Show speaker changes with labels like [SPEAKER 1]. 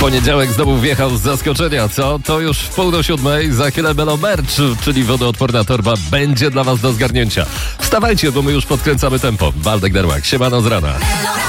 [SPEAKER 1] Poniedziałek znowu wjechał z zaskoczenia, co? To już w 6:30 za chwilę Melo Merch, czyli wodoodporna torba, będzie dla was do zgarnięcia. Wstawajcie, bo my już podkręcamy tempo. Waldek Derłak, siemano z rana.